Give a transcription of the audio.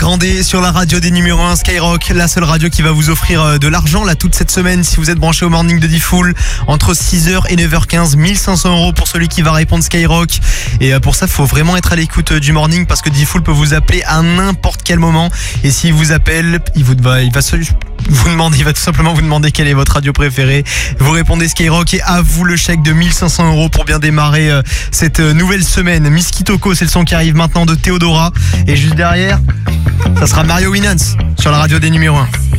Grandez sur la radio des numéros 1 Skyrock, la seule radio qui va vous offrir de l'argent là toute cette semaine si vous êtes branché au morning de Diffoul entre 6h et 9h15, 1500 € pour celui qui va répondre Skyrock. Et pour ça, il faut vraiment être à l'écoute du morning parce que Diffoul peut vous appeler à n'importe quel moment. Et s'il vous appelle, il va tout simplement vous demander quelle est votre radio préférée. Vous répondez Skyrock et à vous le chèque de 1500 € pour bien démarrer cette nouvelle semaine. Miss Kitoko, c'est le son qui arrive maintenant de Théodora. Et juste derrière, ça sera Mario Winans sur la radio des numéros 1.